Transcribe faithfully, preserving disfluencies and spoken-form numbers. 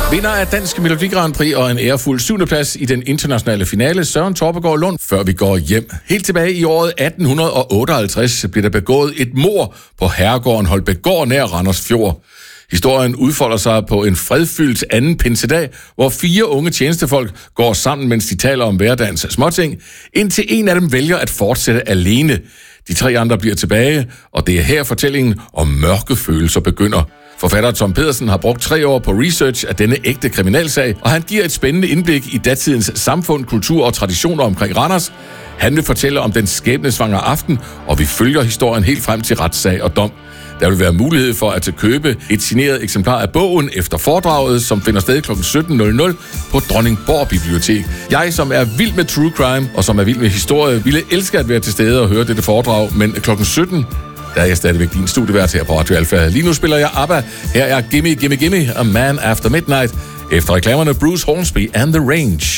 Vinder af Dansk Melodi Grand Prix og en ærefuld syvende plads i den internationale finale, Søren Torpegaard Lund, før vi går hjem. Helt tilbage i året atten otteoghalvtreds blev der begået et mord på herregården Holbækgård nær Randers Fjord. Historien udfolder sig på en fredfyldt anden pinsedag, hvor fire unge tjenestefolk går sammen, mens de taler om hverdagens småting, indtil en af dem vælger at fortsætte alene. De tre andre bliver tilbage, og det er her fortællingen om mørke følelser begynder. Forfatter Tom Pedersen har brugt tre år på research af denne ægte kriminalsag, og han giver et spændende indblik i datidens samfund, kultur og traditioner omkring Randers. Han vil fortælle om den skæbnesvangre aften, og vi følger historien helt frem til retssag og dom. Der vil være mulighed for at købe et signeret eksemplar af bogen efter foredraget, som finder sted klokken sytten nul nul på Dronningborg Bibliotek. Jeg, som er vild med true crime og som er vild med historie, ville elske at være til stede og høre dette foredrag, men klokken sytten, der er jeg stadigvæk din studievært her på Radio Alfa. Lige nu spiller jeg ABBA. Her er Gimme, Gimme, Gimme, A Man After Midnight. Efter reklamerne Bruce Hornsby and The Range.